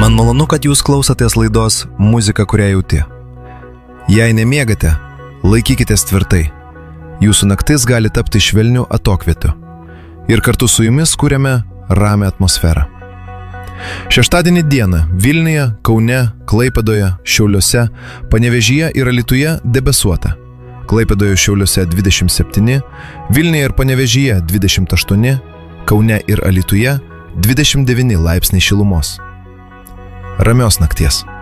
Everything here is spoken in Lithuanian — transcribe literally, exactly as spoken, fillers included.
Man malonu, kad jūs klausotės laidos Muzika, kurią jauti. Jei nemiegate, laikykitės tvirtai. Jūsų naktis gali tapti švelniu atokvietu. Ir kartu su jumis kuriame ramią atmosferą. Šeštadienį dieną Vilniuje, Kaune, Klaipėdoje, Šiauliuose, Panevėžyje ir Alytuje debesuota. Klaipėdoje ir Šiauliuose dvidešimt septyni, Vilniuje ir Panevėžyje dvidešimt aštuoni, Kaune ir Alytuje dvidešimt devyni laipsniai šilumos. Ramios nakties.